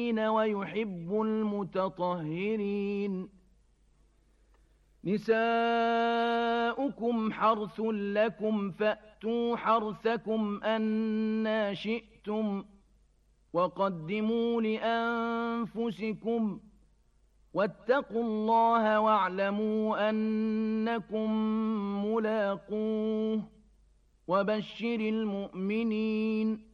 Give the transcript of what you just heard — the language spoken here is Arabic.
ويحب المتطهرين نساؤكم حرث لكم فأتوا حرثكم أنى شئتم وقدموا لأنفسكم واتقوا الله واعلموا أنكم ملاقوه وبشر المؤمنين